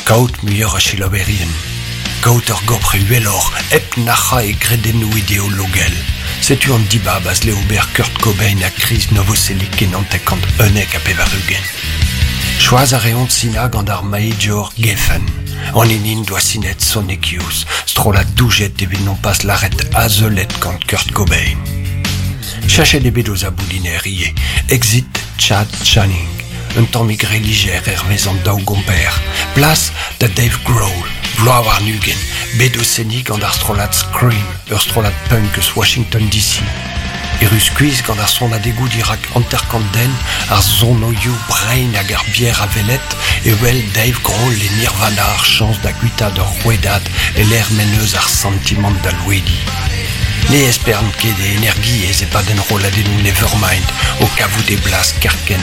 Kaut muier a chiloberien. Kaut ur gopre uelor, ep nacha e gredenu ideologel. Setu an dibab az leober Kurt Cobain a Chris Novoselic en antekant unek a pevarugen. Choaz a reont sina gant ar Major Geffen. An inin doa sinet sonekius, strolat doujet evit non pas l'arret azelet kant Kurt Cobain. Chachet bedoz a bouliner ie, exit Chad Channing. Un temps migré liger hervezan daou gomper. Place da Dave Grohl, vloa war nugen, bedo seni gant ar strolat Scream, ur strolat punk eus Washington DC. Erus kuiz gant ar son adegou dirak anterkant den, ar zon oioù brain hag ar bier a velet, e wel Dave Grohl e Nirvana ar chans da guita d'ur rouedat e l'air meneus ar sentiment da louedi. Ne espern ket de energie e pa den roladennou Nevermind, o kavou de blas kerken